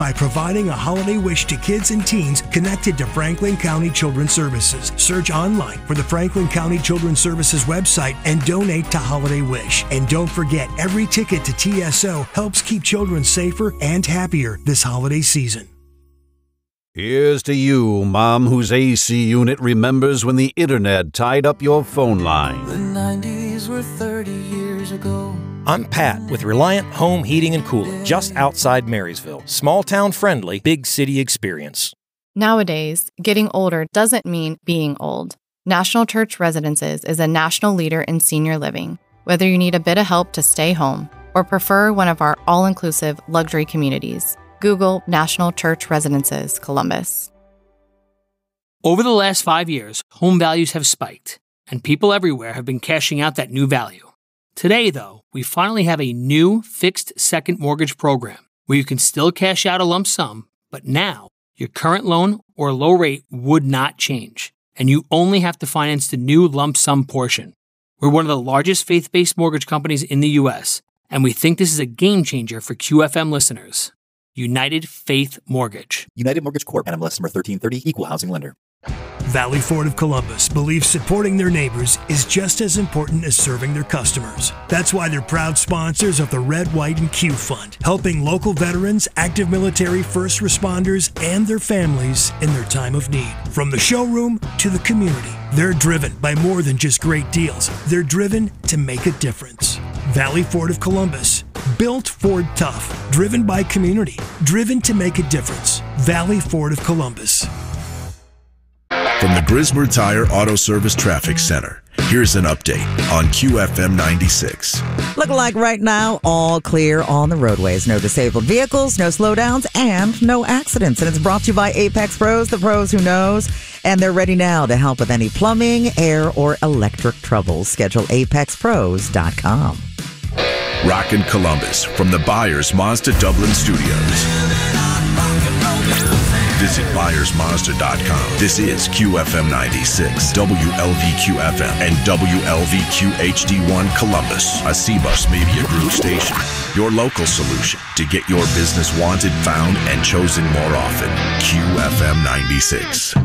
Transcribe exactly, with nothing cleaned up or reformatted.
by providing a holiday wish to kids and teens connected to Franklin County Children's Services. Search online for the Franklin County Children's Services website and donate to Holiday Wish. And don't forget, every ticket to T S O helps keep children safer and happier this holiday season. Here's to you, Mom, whose A C unit remembers when the internet tied up your phone line. The nineties were thirty years ago. I'm Pat with Reliant Home Heating and Cooling, just outside Marysville. Small town friendly, big city experience. Nowadays, getting older doesn't mean being old. National Church Residences is a national leader in senior living. Whether you need a bit of help to stay home or prefer one of our all-inclusive luxury communities, Google National Church Residences, Columbus. Over the last five years, home values have spiked, and people everywhere have been cashing out that new value. Today, though, we finally have a new fixed second mortgage program where you can still cash out a lump sum, but now your current loan or low rate would not change, and you only have to finance the new lump sum portion. We're one of the largest faith-based mortgage companies in the U S, and we think this is a game changer for Q F M listeners. United Faith Mortgage. United Mortgage Corp. N M L S number thirteen thirty, Equal Housing Lender. Valley Ford of Columbus believes supporting their neighbors is just as important as serving their customers. That's why they're proud sponsors of the Red, White, and Q Fund, helping local veterans, active military, first responders, and their families in their time of need. From the showroom to the community, they're driven by more than just great deals. They're driven to make a difference. Valley Ford of Columbus. Built Ford tough. Driven by community. Driven to make a difference. Valley Ford of Columbus. From the Grismer Tire Auto Service Traffic Center, here's an update on Q F M ninety-six. Looking like right now, all clear on the roadways. No disabled vehicles, no slowdowns, and no accidents. And it's brought to you by Apex Pros, the pros who knows. And they're ready now to help with any plumbing, air, or electric troubles. Schedule apex pros dot com. Rockin' Columbus from the Byers Mazda Dublin Studios. Visit Byers Mazda dot com. This is Q F M ninety-six, W L V Q F M, and W L V Q H D one Columbus, a C-Bus Media Group station. Your local solution to get your business wanted, found, and chosen more often. Q F M ninety-six.